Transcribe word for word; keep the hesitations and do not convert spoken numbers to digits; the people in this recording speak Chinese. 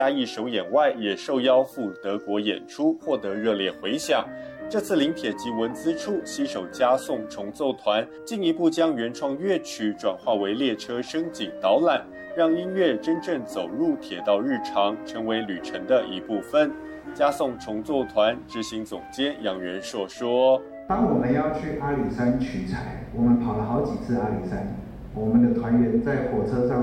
嘉义首演外，也受邀赴德国演出，获得热烈回响。这次林铁及文资处携手嘉颂重奏团，进一步将原创乐曲转化为列车声景导览，让音乐真正走入铁道日常，成为旅程的一部分。嘉颂重奏团执行总监杨元硕说：“ 当我们要去阿里山取材，我们跑了好几次阿里山，我们的团员在火车上。”